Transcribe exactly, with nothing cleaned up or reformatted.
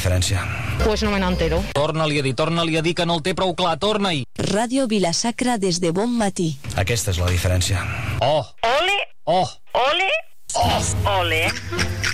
diferència. Pues no me n'entero. Torna-li a dir, torna-li a dir que no el té prou clar, torna-hi. Ràdio Vila-sacra des de bon matí. Aquesta és la diferència. Oh! Ole! Oh! Ole! Oh! Ole!